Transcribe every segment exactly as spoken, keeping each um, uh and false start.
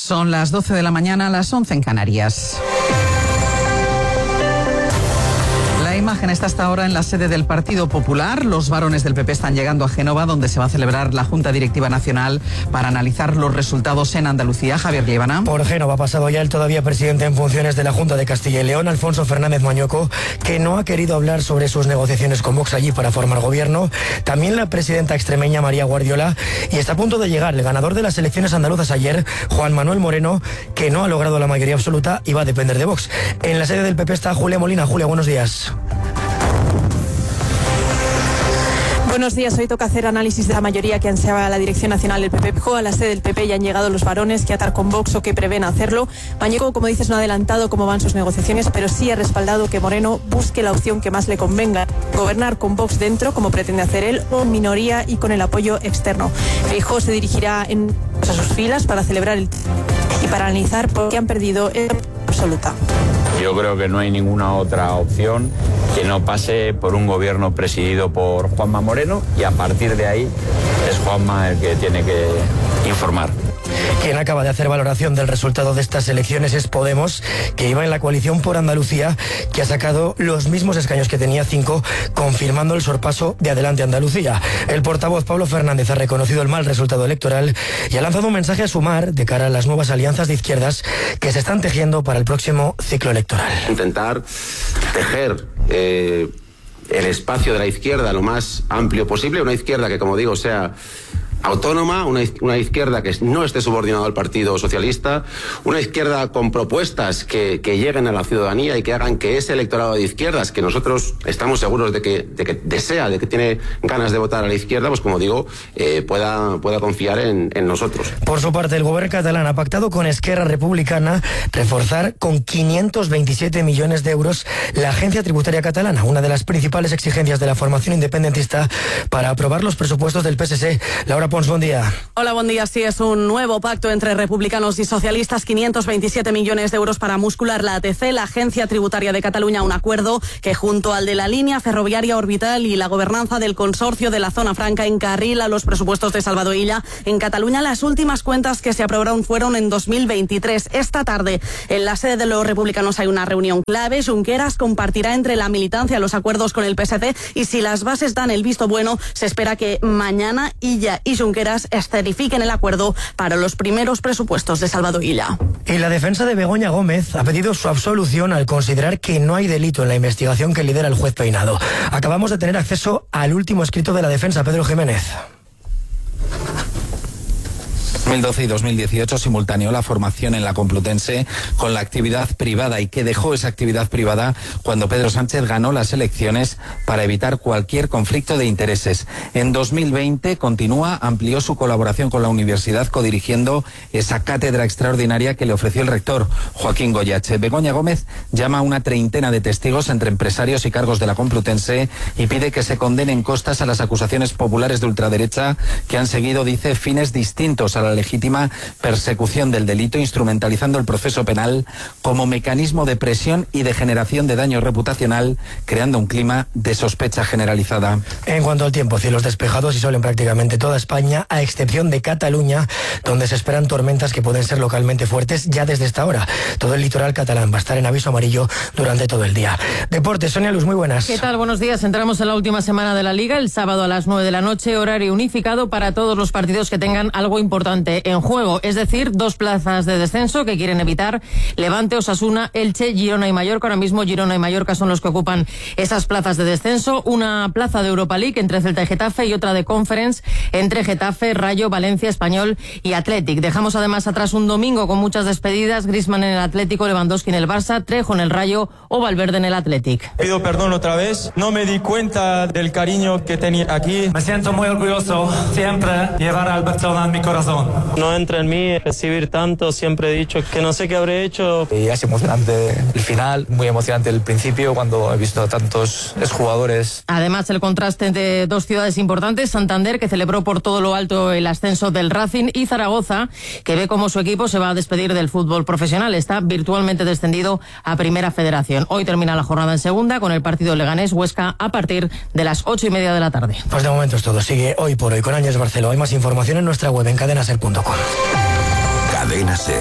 Son las doce de la mañana, las once en Canarias. La imagen está hasta ahora en la sede del Partido Popular. Los varones del P P están llegando a Génova, donde se va a celebrar la Junta Directiva Nacional para analizar los resultados en Andalucía. Javier Liébana. Por Génova ha pasado ya el todavía presidente en funciones de la Junta de Castilla y León, Alfonso Fernández Mañueco, que no ha querido hablar sobre sus negociaciones con Vox allí para formar gobierno. También la presidenta extremeña María Guardiola. Y está a punto de llegar el ganador de las elecciones andaluzas ayer, Juan Manuel Moreno, que no ha logrado la mayoría absoluta y va a depender de Vox. En la sede del P P está Julia Molina. Julia, buenos días. Buenos días, hoy toca hacer análisis de la mayoría que ansiaba la Dirección Nacional del P P. A la sede del P P ya han llegado los varones que atar con Vox o que prevén hacerlo. Mañueco, como dices, no ha adelantado cómo van sus negociaciones, pero sí ha respaldado que Moreno busque la opción que más le convenga. Gobernar con Vox dentro, como pretende hacer él, o en minoría y con el apoyo externo. Feijóo se dirigirá en, a sus filas para celebrar el y para analizar por qué han perdido en absoluta. Yo creo que no hay ninguna otra opción que no pase por un gobierno presidido por Juanma Moreno, y a partir de ahí es Juanma el que tiene que informar. Quien acaba de hacer valoración del resultado de estas elecciones es Podemos, que iba en la coalición por Andalucía, que ha sacado los mismos escaños que tenía, cinco, confirmando el sorpaso de Adelante Andalucía. El portavoz Pablo Fernández ha reconocido el mal resultado electoral y ha lanzado un mensaje a Sumar de cara a las nuevas alianzas de izquierdas que se están tejiendo para el próximo ciclo electoral. Intentar tejer eh, el espacio de la izquierda lo más amplio posible, una izquierda que, como digo, sea autónoma, una, una izquierda que no esté subordinada al Partido Socialista, una izquierda con propuestas que, que lleguen a la ciudadanía y que hagan que ese electorado de izquierdas, que nosotros estamos seguros de que, de que desea, de que tiene ganas de votar a la izquierda, pues como digo, eh, pueda, pueda confiar en, en nosotros. Por su parte, el gobierno catalán ha pactado con Esquerra Republicana reforzar con quinientos veintisiete millones de euros la agencia tributaria catalana, una de las principales exigencias de la formación independentista para aprobar los presupuestos del P S C. Laura Pons, buen día. Hola, buen día. Sí, es un nuevo pacto entre republicanos y socialistas, quinientos veintisiete millones de euros para muscular la A T C, la Agencia Tributaria de Cataluña, un acuerdo que junto al de la línea ferroviaria orbital y la gobernanza del consorcio de la zona franca encarrila los presupuestos de Salvador Illa. En Cataluña, las últimas cuentas que se aprobaron fueron en dos mil veintitrés. Esta tarde, en la sede de los republicanos hay una reunión clave. Junqueras compartirá entre la militancia los acuerdos con el P S C y si las bases dan el visto bueno, se espera que mañana Illa y Junqueras escenifiquen el acuerdo para los primeros presupuestos de Salvador Illa. Y la defensa de Begoña Gómez ha pedido su absolución al considerar que no hay delito en la investigación que lidera el juez Peinado. Acabamos de tener acceso al último escrito de la defensa, Pedro Jiménez. dos mil doce y dos mil dieciocho simultaneó la formación en la Complutense con la actividad privada y que dejó esa actividad privada cuando Pedro Sánchez ganó las elecciones para evitar cualquier conflicto de intereses. En dos mil veinte continúa, amplió su colaboración con la universidad codirigiendo esa cátedra extraordinaria que le ofreció el rector Joaquín Goyache. Begoña Gómez llama a una treintena de testigos entre empresarios y cargos de la Complutense y pide que se condenen costas a las acusaciones populares de ultraderecha que han seguido, dice, fines distintos a la legítima persecución del delito, instrumentalizando el proceso penal como mecanismo de presión y de generación de daño reputacional, creando un clima de sospecha generalizada. En cuanto al tiempo, cielos despejados y sol en prácticamente toda España, a excepción de Cataluña, donde se esperan tormentas que pueden ser localmente fuertes ya desde esta hora. Todo el litoral catalán va a estar en aviso amarillo durante todo el día. Deportes, Sonia Luz, muy buenas. ¿Qué tal? Buenos días. Entramos en la última semana de la Liga, el sábado a las nueve de la noche, horario unificado para todos los partidos que tengan algo importante en juego, es decir, dos plazas de descenso que quieren evitar Levante, Osasuna, Elche, Girona y Mallorca. Ahora mismo Girona y Mallorca son los que ocupan esas plazas de descenso. Una plaza de Europa League entre Celta y Getafe y otra de Conference entre Getafe, Rayo, Valencia, Español y Athletic. Dejamos además atrás un domingo con muchas despedidas: Griezmann en el Atlético, Lewandowski en el Barça, Trejo en el Rayo o Valverde en el Athletic. Pido perdón otra vez, no me di cuenta del cariño que tenía aquí. Me siento muy orgulloso siempre llevar al Barcelona en mi corazón. No entra en mí recibir tanto, siempre he dicho que no sé qué habré hecho. Y es emocionante el final, muy emocionante el principio cuando he visto a tantos exjugadores. Además, el contraste de dos ciudades importantes, Santander, que celebró por todo lo alto el ascenso del Racing, y Zaragoza, que ve cómo su equipo se va a despedir del fútbol profesional. Está virtualmente descendido a Primera Federación. Hoy termina la jornada en segunda con el partido Leganés-Huesca a partir de las ocho y media de la tarde. Pues de momento es todo. Sigue Hoy por Hoy con Ángels Barceló. Hay más información en nuestra web en cadena ser punto com. Cadena SER.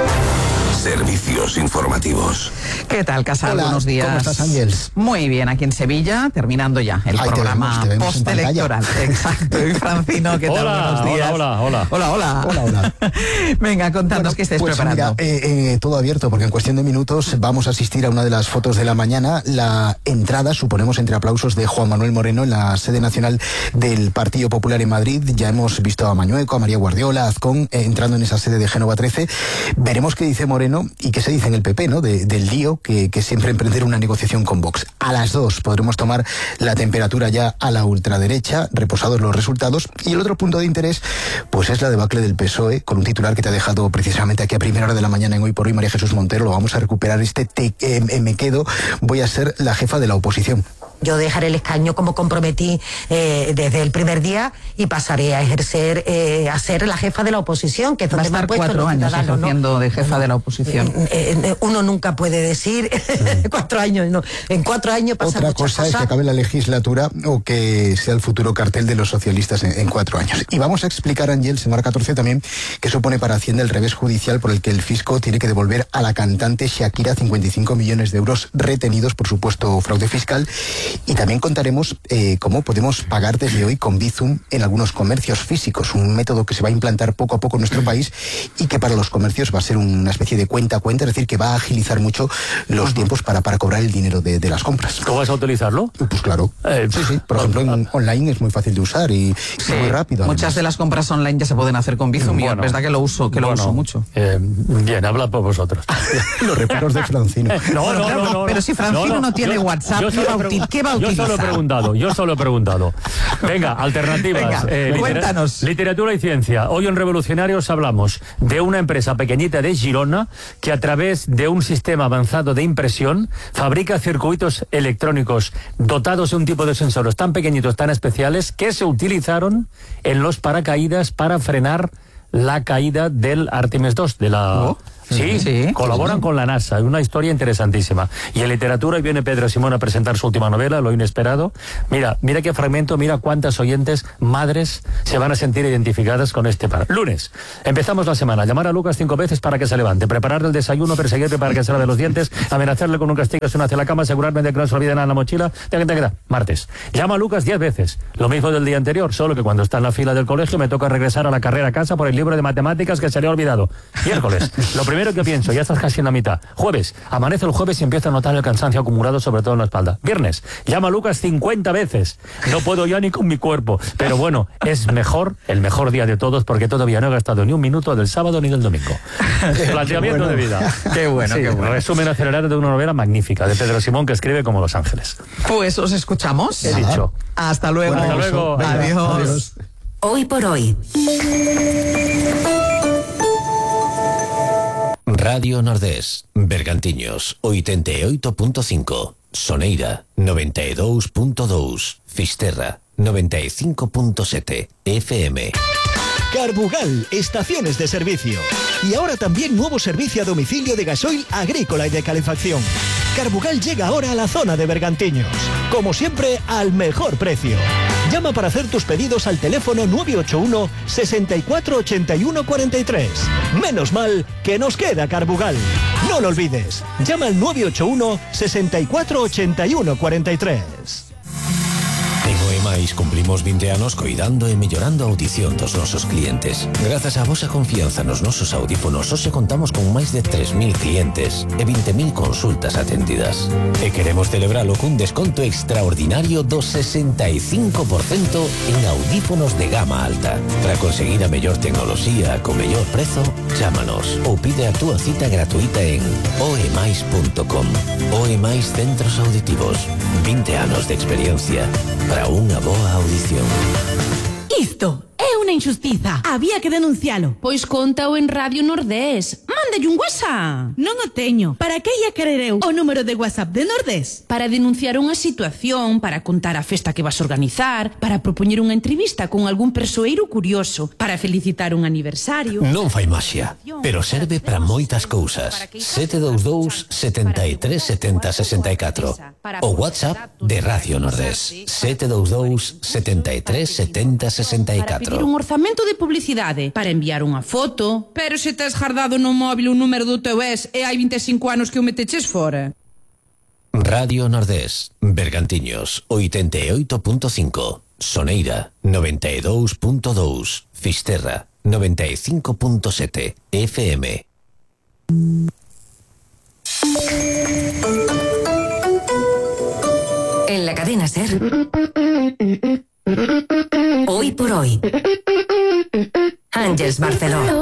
Servicios informativos. ¿Qué tal, Casal? Hola, buenos días. ¿cómo estás, Ángeles? Muy bien, aquí en Sevilla, terminando ya el Ahí programa te vemos, te vemos postelectoral. Exacto. Y Francino, ¿qué tal? Hola, buenos días. hola, hola, hola. Hola, hola. hola. Venga, contadnos bueno, que estáis pues preparando. Mira, eh, eh, todo abierto, porque en cuestión de minutos vamos a asistir a una de las fotos de la mañana. La entrada, suponemos, entre aplausos de Juan Manuel Moreno en la sede nacional del Partido Popular en Madrid. Ya hemos visto a Mañueco, a María Guardiola, a Azcón, eh, entrando en esa sede de Génova trece. Veremos qué dice Moreno y qué se dice en el P P, ¿no? De, del lío que, que siempre emprender una negociación con Vox. A las dos podremos tomar la temperatura ya a la ultraderecha, reposados los resultados. Y el otro punto de interés, pues es la debacle del P S O E, con un titular que te ha dejado precisamente aquí a primera hora de la mañana en Hoy por Hoy, María Jesús Montero. Lo vamos a recuperar. Este te, eh, me quedo, voy a ser la jefa de la oposición. Yo dejaré el escaño como comprometí eh, desde el primer día y pasaré a ejercer, eh, a ser la jefa de la oposición, que es donde Va a estar me han puesto cuatro los años ciudadanos, ejerciendo ¿no? de jefa de la oposición. Eh, eh, uno nunca puede decir cuatro años, no. En cuatro años pasan Otra muchas cosa cosas. es que acabe la legislatura o que sea el futuro cartel de los socialistas en, en cuatro años. Y vamos a explicar, Ángel, semana catorce también, qué supone para Hacienda el revés judicial por el que el fisco tiene que devolver a la cantante Shakira cincuenta y cinco millones de euros retenidos por supuesto fraude fiscal. Y también contaremos Eh, cómo podemos pagar desde hoy con Bizum en algunos comercios físicos, un método que se va a implantar poco a poco en nuestro país y que para los comercios va a ser una especie de cuenta a cuenta, es decir, que va a agilizar mucho los uh-huh. tiempos para, para cobrar el dinero de, de las compras. ¿Cómo vas a utilizarlo? Pues claro, eh, sí, sí. Por ejemplo, en online es muy fácil de usar y sí, muy rápido. Muchas además. de las compras online ya se pueden hacer con Bizum bueno, y es verdad que lo uso, que bueno, lo uso mucho. Eh, bien, habla por vosotros. Los reparos de Francino. No, no, no, no, pero si Francino no, no, no tiene yo, WhatsApp, yo ¿qué, va a ¿qué va a utilizar? Yo solo he preguntado, yo solo he preguntado. Venga, alternativas. Venga, eh, cuéntanos. Litera- literatura y ciencia. Hoy en Revolucionarios hablamos de una empresa pequeñita de Girona que a través de un sistema avanzado de impresión fabrica circuitos electrónicos dotados de un tipo de sensores tan pequeñitos, tan especiales, que se utilizaron en los paracaídas para frenar la caída del Artemis dos, de la... ¿Oh? Sí, sí, colaboran sí. con la NASA, una historia interesantísima. Y en literatura, hoy viene Pedro Simón a presentar su última novela, Lo Inesperado. Mira, mira qué fragmento, mira cuántas oyentes, madres, se van a sentir identificadas con este par. Lunes, empezamos la semana, llamar a Lucas cinco veces para que se levante, prepararle el desayuno, perseguirle para que se lave los dientes, amenazarle con un castigo si no hace la cama, asegurarme de que no se olvide nada en la mochila. Martes, llama a Lucas diez veces, lo mismo del día anterior, solo que cuando está en la fila del colegio me toca regresar a la carrera a casa por el libro de matemáticas que se le ha olvidado. Miércoles, lo primero que pienso, ya estás casi en la mitad. Jueves, amanece el jueves y empiezo a notar el cansancio acumulado, sobre todo en la espalda. Viernes, llama a Lucas cincuenta veces. No puedo ya ni con mi cuerpo. Pero bueno, es mejor, el mejor día de todos, porque todavía no he gastado ni un minuto del sábado ni del domingo. Planteamiento bueno. de vida. Qué bueno, sí, qué bueno. Resumen acelerado de una novela magnífica de Pedro Simón que escribe como Los Ángeles. Pues os escuchamos. He dicho. Hasta luego. Bueno, hasta luego. Adiós. Adiós. Hoy por hoy. Radio Nordés, Bergantiños, oitenta e oito punto cinco, Soneira, noventa e dous punto dous, Fisterra, noventa y cinco punto siete, F M. Carbugal, estaciones de servicio. Y ahora también nuevo servicio a domicilio de gasoil agrícola y de calefacción. Carbugal llega ahora a la zona de Bergantiños. Como siempre, al mejor precio. Llama para hacer tus pedidos al teléfono nueve ocho uno, sesenta y cuatro, ochenta y uno, cuarenta y tres. Menos mal que nos queda Carbugal. No lo olvides. Llama al nueve ocho uno, sesenta y cuatro, ochenta y uno, cuarenta y tres. En O E Mais cumplimos vinte anos coidando e mellorando a audición dos nosos clientes. Grazas á vosa confianza nos nosos audífonos, hoxe contamos con máis de tres mil clientes e vinte mil consultas atendidas. E queremos celebralo cun desconto extraordinario do sesenta e cinco por cento en audífonos de gama alta. Para conseguir a mellor tecnoloxía co mellor prezo, chámanos ou pide a túa cita gratuita en o e mais punto com. O E Mais Centros Auditivos. vinte anos de experiencia para unha boa audición. Isto é unha injustiza. Había que denuncialo. Pois contao en Radio Nordés. Mándelle un WhatsApp. Non o teño. Para que ia querer eu o número de WhatsApp de Nordés? Para denunciar unha situación, para contar a festa que vas a organizar, para propoñer unha entrevista con algún persoeiro curioso, para felicitar un aniversario. Non fai maxia, pero serve para moitas cousas. sete dous dous, setenta e tres, setenta, sesenta e catro. O WhatsApp de Radio Nordés sete dous dous, setenta e tres, setenta, sesenta e Para catro. pedir un orzamento de publicidade, para enviar unha foto. Pero se tes guardado no móvil o número do teu ex e hai vinte e cinco anos que o meteches fora. Radio Nordés, Bergantiños, oitenta e oito punto cinco, Soneira, noventa e dous punto dous, Fisterra, noventa e cinco punto sete, F M. En la cadena SER, hoy por hoy, Ángeles Barceló.